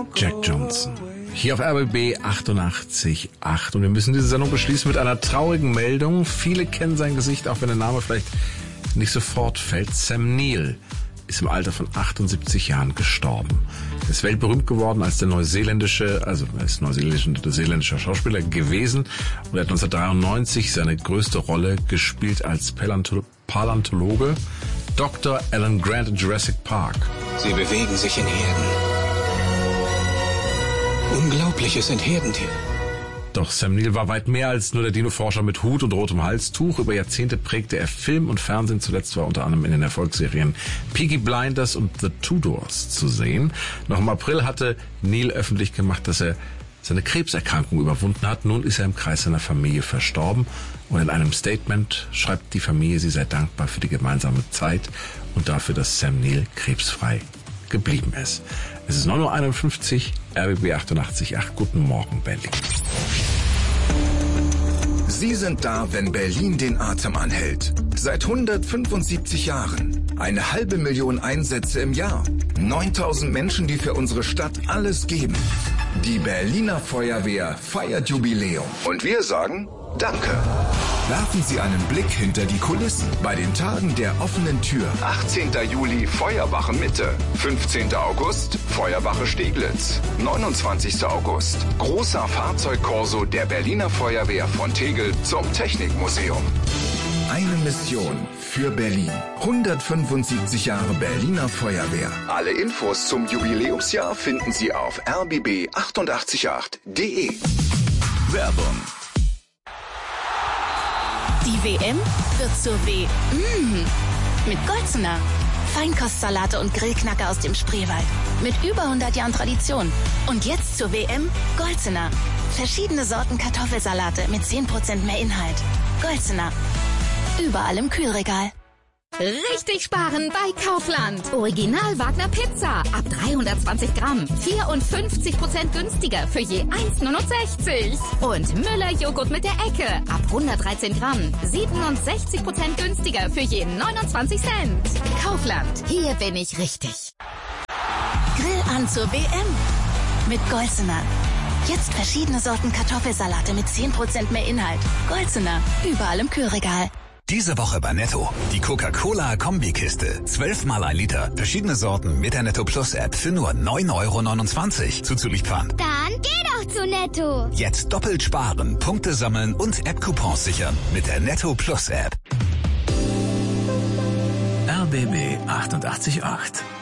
Jack Johnson. Hier auf RBB 88.8. Und wir müssen diese Sendung beschließen mit einer traurigen Meldung. Viele kennen sein Gesicht, auch wenn der Name vielleicht nicht sofort fällt. Sam Neill ist im Alter von 78 Jahren gestorben. Er ist weltberühmt geworden als der neuseeländischer Schauspieler gewesen und er hat 1993 seine größte Rolle gespielt als Paläontologe Dr. Alan Grant in Jurassic Park. Sie bewegen sich in Herden. Unglaubliches sind Herdentiere. Doch Sam Neill war weit mehr als nur der Dino-Forscher mit Hut und rotem Halstuch. Über Jahrzehnte prägte er Film und Fernsehen. Zuletzt war unter anderem in den Erfolgsserien Peaky Blinders und The Tudors zu sehen. Noch im April hatte Neill öffentlich gemacht, dass er seine Krebserkrankung überwunden hat. Nun ist er im Kreis seiner Familie verstorben. Und in einem Statement schreibt die Familie, sie sei dankbar für die gemeinsame Zeit und dafür, dass Sam Neill krebsfrei geblieben ist. Es ist 9:51 Uhr, RBB 88.8. Guten Morgen, Berlin. Sie sind da, wenn Berlin den Atem anhält. Seit 175 Jahren. 500.000 Einsätze im Jahr. 9.000 Menschen, die für unsere Stadt alles geben. Die Berliner Feuerwehr feiert Jubiläum. Und wir sagen Danke. Werfen Sie einen Blick hinter die Kulissen bei den Tagen der offenen Tür. 18. Juli Feuerwache Mitte, 15. August Feuerwache Steglitz, 29. August großer Fahrzeugkorso der Berliner Feuerwehr von Tegel zum Technikmuseum. Eine Mission für Berlin. 175 Jahre Berliner Feuerwehr. Alle Infos zum Jubiläumsjahr finden Sie auf rbb888.de. Werbung. Die WM wird zur mit Golzener. Feinkostsalate und Grillknacker aus dem Spreewald. Mit über 100 Jahren Tradition. Und jetzt zur WM Golzener. Verschiedene Sorten Kartoffelsalate mit 10% mehr Inhalt. Golzener. Überall im Kühlregal. Richtig sparen bei Kaufland. Original Wagner Pizza ab 320 Gramm. 54% günstiger für je 1,69. Und Müller Joghurt mit der Ecke ab 113 Gramm. 67% günstiger für je 29 Cent. Kaufland, hier bin ich richtig. Grill an zur WM mit Golzener. Jetzt verschiedene Sorten Kartoffelsalate mit 10% mehr Inhalt. Golzener, überall im Kühlregal. Diese Woche bei Netto. Die Coca-Cola-Kombikiste. 12 mal 1 Liter. Verschiedene Sorten mit der Netto Plus App für nur 9,29 € zuzüglich Pfand. Dann geh doch zu Netto. Jetzt doppelt sparen, Punkte sammeln und App-Coupons sichern mit der Netto Plus App. RBB 88.8.